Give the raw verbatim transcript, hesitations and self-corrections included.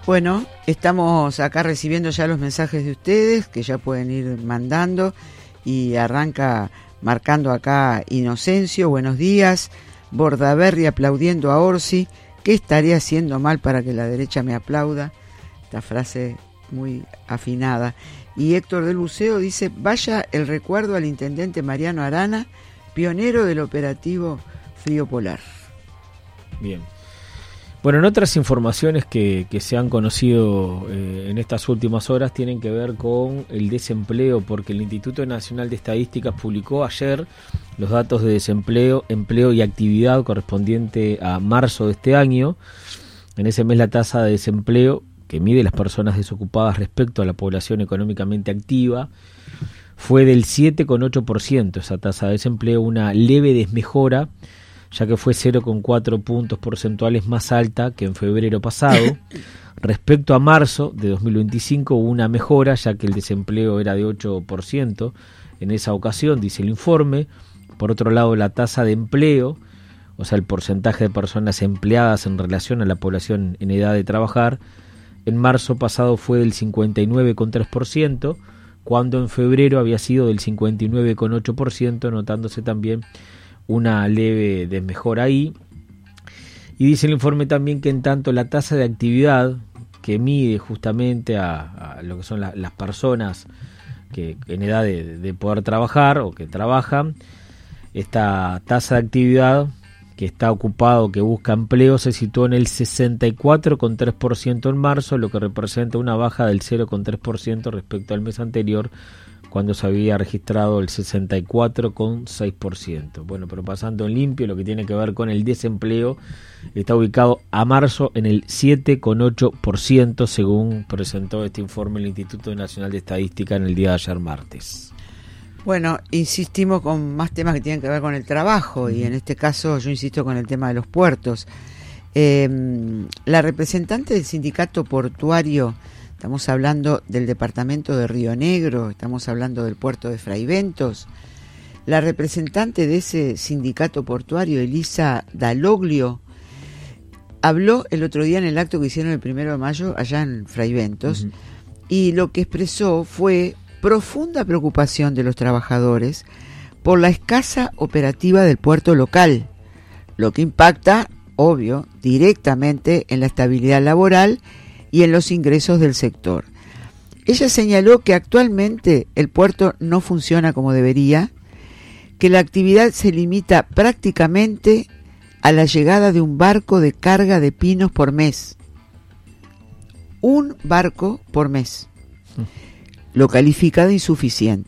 Bueno, estamos acá recibiendo ya los mensajes de ustedes, que ya pueden ir mandando, y arranca marcando acá Inocencio, buenos días, Bordaberry aplaudiendo a Orsi, ¿qué estaría haciendo mal para que la derecha me aplauda? Esta frase muy afinada. Y Héctor del Buceo dice, vaya el recuerdo al intendente Mariano Arana, pionero del operativo Frío Polar. Bien. Bueno, en otras informaciones que, que se han conocido eh, en estas últimas horas tienen que ver con el desempleo, porque el Instituto Nacional de Estadísticas publicó ayer los datos de desempleo, empleo y actividad correspondiente a marzo de este año. En ese mes la tasa de desempleo, que mide las personas desocupadas respecto a la población económicamente activa, fue del siete coma ocho por ciento. Esa tasa de desempleo, una leve desmejora, ya que fue cero coma cuatro puntos porcentuales más alta que en febrero pasado. Respecto a marzo de dos mil veinticinco hubo una mejora, ya que el desempleo era de ocho por ciento en esa ocasión, dice el informe. Por otro lado, la tasa de empleo, o sea, el porcentaje de personas empleadas en relación a la población en edad de trabajar, en marzo pasado fue del cincuenta y nueve coma tres por ciento, cuando en febrero había sido del cincuenta y nueve coma ocho por ciento, notándose también una leve desmejora ahí. Y dice el informe también que en tanto la tasa de actividad, que mide justamente a, a lo que son la, las personas que en edad de, de poder trabajar o que trabajan, esta tasa de actividad que está ocupado, que busca empleo, se situó en el sesenta y cuatro coma tres por ciento en marzo, lo que representa una baja del cero coma tres por ciento respecto al mes anterior, cuando se había registrado el sesenta y cuatro coma seis por ciento. Bueno, pero pasando en limpio, lo que tiene que ver con el desempleo, está ubicado a marzo en el siete coma ocho por ciento, según presentó este informe el Instituto Nacional de Estadística en el día de ayer martes. Bueno, insistimos con más temas que tienen que ver con el trabajo, uh-huh. y en este caso yo insisto con el tema de los puertos. Eh, la representante del sindicato portuario, estamos hablando del departamento de Río Negro, estamos hablando del puerto de Fraiventos. La representante de ese sindicato portuario, Elisa Daloglio, habló el otro día en el acto que hicieron el primero de mayo allá en Fraiventos, uh-huh. y lo que expresó fue profunda preocupación de los trabajadores por la escasa operativa del puerto local, lo que impacta, obvio, directamente en la estabilidad laboral y en los ingresos del sector. Ella señaló que actualmente el puerto no funciona como debería, que la actividad se limita prácticamente a la llegada de un barco de carga de pinos por mes. Un barco por mes. Lo califica de insuficiente.